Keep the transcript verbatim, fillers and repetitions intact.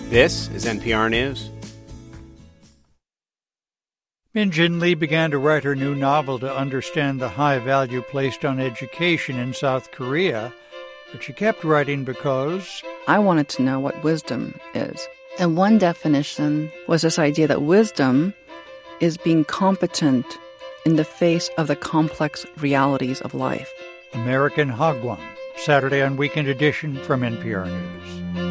This is N P R News. Min Jin Lee began to write her new novel to understand the high value placed on education in South Korea, but she kept writing because I wanted to know what wisdom is. And one definition was this idea that wisdom is being competent in the face of the complex realities of life. American Hagwon, Saturday on Weekend Edition from N P R News.